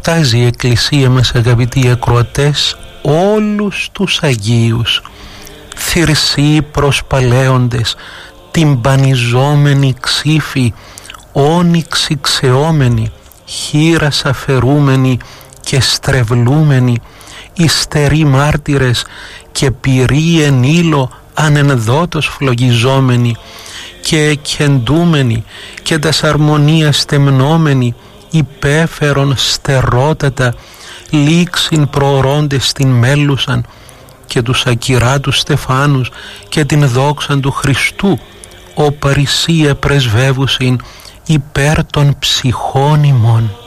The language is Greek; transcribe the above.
εορτάζει η Εκκλησία μας, αγαπητοί ακροατές, όλους τους Αγίους, θυρσοί προσπαλέοντες, τυμπανιζόμενοι ξύφοι, όνυξοι ξεόμενοι, χήρας αφαιρούμενοι και στρεβλούμενοι, ιστεροί μάρτυρες και πυροί εν ήλο ανενδότος φλογιζόμενοι και κεντούμενοι και τας αρμονίας στεμνόμενοι, υπέφερον στερότατα λήξιν προορώντες την μέλουσαν και τους ακυράτους στεφάνους και την δόξαν του Χριστού, ο παρησία πρεσβεύουσιν υπέρ των ψυχών ημών.